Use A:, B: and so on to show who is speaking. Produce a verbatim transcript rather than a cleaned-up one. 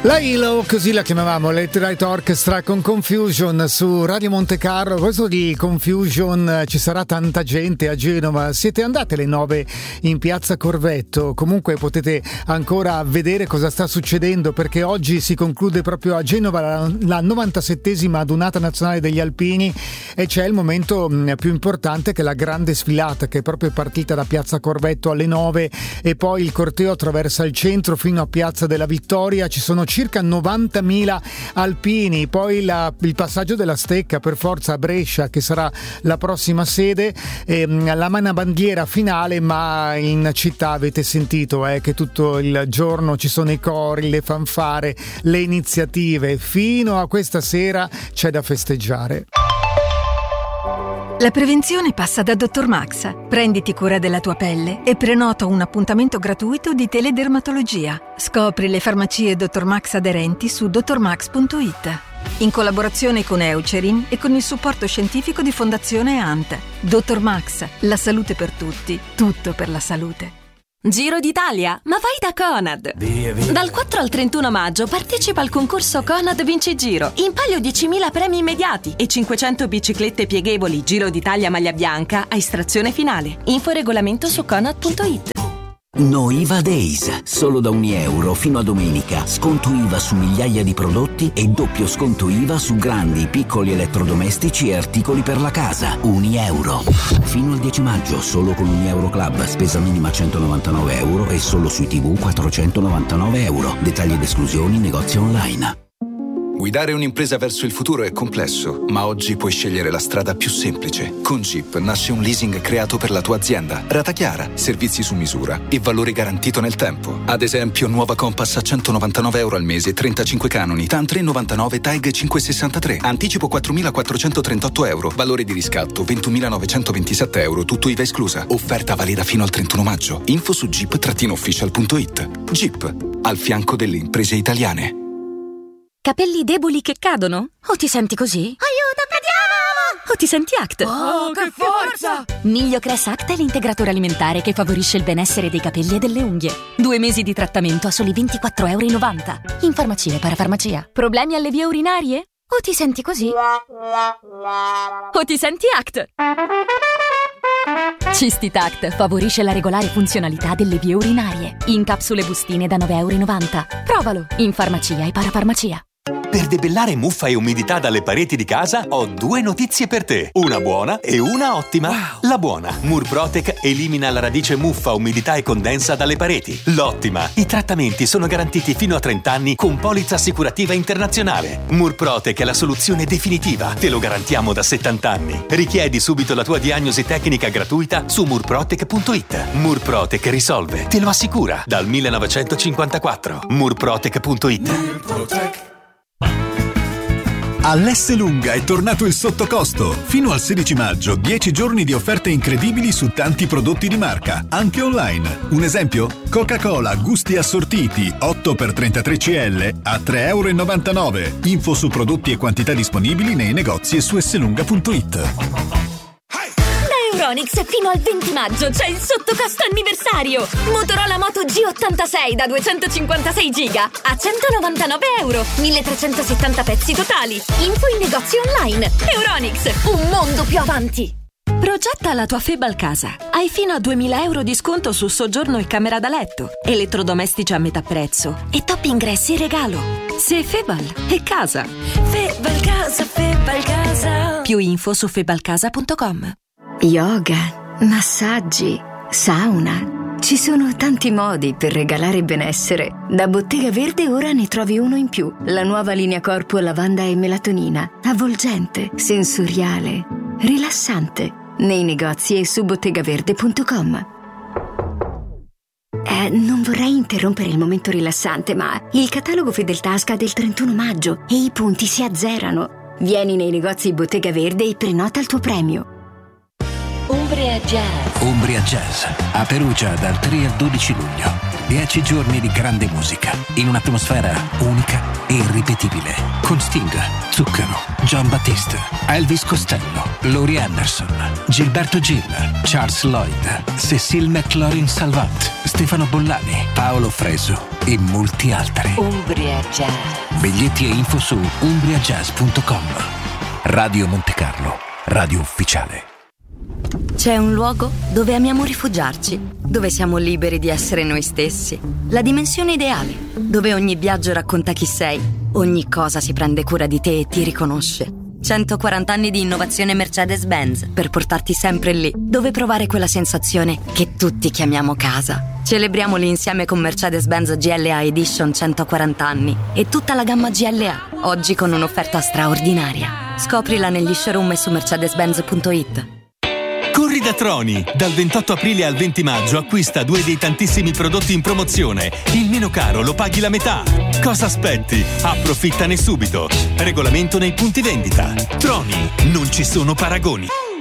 A: La Hilo, così la chiamavamo, Late Night Orchestra con Confusion su Radio Monte Carlo. A proposito di Confusion, ci sarà tanta gente a Genova. Siete andate alle nove in piazza Corvetto? Comunque potete ancora vedere cosa sta succedendo, perché oggi si conclude proprio a Genova la, la novantasettesima adunata nazionale degli alpini e c'è il momento più importante, che è la grande sfilata, che è proprio partita da piazza Corvetto alle nove e poi il corteo attraversa il centro fino a piazza della Vittoria. Ci sono circa novantamila alpini, poi la, il passaggio della Stecca per forza a Brescia, che sarà la prossima sede, e la manabandiera finale. Ma in città avete sentito eh, che tutto il giorno ci sono i cori, le fanfare, le iniziative. Fino a questa sera c'è da festeggiare.
B: La prevenzione passa da dottor Max. Prenditi cura della tua pelle e prenota un appuntamento gratuito di teledermatologia. Scopri le farmacie dottor Max aderenti su dottor max punto it. In collaborazione con Eucerin e con il supporto scientifico di Fondazione A N T. dottor Max, la salute per tutti, tutto per la salute.
C: Giro d'Italia, ma vai da Conad!
D: Via, via.
C: Dal quattro al trentuno maggio partecipa al concorso Conad Vinci Giro. In palio diecimila premi immediati e cinquecento biciclette pieghevoli Giro d'Italia maglia bianca a estrazione finale. Info e regolamento su conad punto it.
E: No I V A Days, solo da un euro fino a domenica. Sconto I V A su migliaia di prodotti e doppio sconto I V A su grandi, piccoli elettrodomestici e articoli per la casa. Un euro. Fino al dieci maggio, solo con un Euro Club, spesa minima centonovantanove euro e solo sui tivù quattrocentonovantanove euro. Dettagli ed esclusioni, negozi online.
F: Guidare un'impresa verso il futuro è complesso, ma oggi puoi scegliere la strada più semplice. Con Jeep nasce un leasing creato per la tua azienda. Rata chiara, servizi su misura e valore garantito nel tempo. Ad esempio, nuova Compass a centonovantanove euro al mese, trentacinque canoni, TAN tre virgola novantanove, TAG cinquecentosessantatré. Anticipo quattromilaquattrocentotrentotto euro. Valore di riscatto ventumilanovecentovantisette euro, tutto I V A esclusa. Offerta valida fino al trentuno maggio. Info su jeep official punto it. Jeep, al fianco delle imprese italiane.
C: Capelli deboli che cadono? O ti senti così?
G: Aiuto, cadiamo!
C: O ti senti Act?
G: Oh, che forza!
C: Migliocress Act è l'integratore alimentare che favorisce il benessere dei capelli e delle unghie. Due mesi di trattamento a soli ventiquattro virgola novanta euro. In farmacia e parafarmacia. Problemi alle vie urinarie? O ti senti così? O ti senti Act? Cistitact favorisce la regolare funzionalità delle vie urinarie. In capsule bustine da nove virgola novanta euro. Provalo in farmacia e parafarmacia.
H: Per debellare muffa e umidità dalle pareti di casa ho due notizie per te. Una buona e una ottima. Wow. La buona: Murprotec elimina la radice muffa, umidità e condensa dalle pareti. L'ottima: i trattamenti sono garantiti fino a trenta anni con polizza assicurativa internazionale. Murprotec è la soluzione definitiva. Te lo garantiamo da settanta anni. Richiedi subito la tua diagnosi tecnica gratuita su murprotec punto it. Murprotec risolve, te lo assicura, dal millenovecentocinquantaquattro. murprotec punto it. Murprotec.
I: All'Esselunga è tornato il sottocosto. Fino al sedici maggio, dieci giorni di offerte incredibili su tanti prodotti di marca, anche online. Un esempio? Coca-Cola gusti assortiti otto per trentatré centilitri a tre virgola novantanove euro. Info su prodotti e quantità disponibili nei negozi e su esselunga punto it.
G: Euronix fino al venti maggio c'è il sottocosto anniversario. Motorola Moto G ottantasei da duecentocinquantasei giga a centonovantanove euro. milletrecentosettanta pezzi totali. Info in negozi online. Euronix, un mondo più avanti.
C: Progetta la tua Febal casa. Hai fino a duemila euro di sconto su soggiorno e camera da letto, elettrodomestici a metà prezzo e top ingressi in regalo. Se Febal è casa.
G: Febal casa, Febal casa.
C: Più info su febalcasa punto com.
J: Yoga, massaggi, sauna. Ci sono tanti modi per regalare benessere. Da Bottega Verde ora ne trovi uno in più. La nuova linea corpo lavanda e melatonina. Avvolgente, sensoriale, rilassante. Nei negozi e su bottegaverde punto com. Eh, non vorrei interrompere il momento rilassante, ma il catalogo Fedeltà scade il trentuno maggio e i punti si azzerano. Vieni nei negozi Bottega Verde e prenota il tuo premio.
K: Umbria Jazz.
L: Umbria Jazz a Perugia dal tre al dodici luglio.
D: Dieci giorni di grande musica, in un'atmosfera unica e irripetibile. Con Sting, Zucchero, John Battiste, Elvis Costello, Laurie Anderson, Gilberto Gil, Charles Lloyd, Cécile McLaurin-Salvant, Stefano Bollani, Paolo Fresu e molti altri.
J: Umbria Jazz.
D: Biglietti e info su umbria jazz punto com. Radio Montecarlo, radio ufficiale.
C: C'è un luogo dove amiamo rifugiarci, dove siamo liberi di essere noi stessi. La dimensione ideale, dove ogni viaggio racconta chi sei, ogni cosa si prende cura di te e ti riconosce. centoquaranta anni di innovazione Mercedes-Benz per portarti sempre lì, dove provare quella sensazione che tutti chiamiamo casa. Celebriamoli insieme con Mercedes-Benz G L A Edition centoquaranta anni e tutta la gamma G L A, oggi con un'offerta straordinaria. Scoprila negli showroom e su mercedes benz punto it.
H: Corri da Troni! Dal ventotto aprile al venti maggio acquista due dei tantissimi prodotti in promozione. Il meno caro lo paghi la metà. Cosa aspetti? Approfittane subito. Regolamento nei punti vendita. Troni, non ci sono paragoni.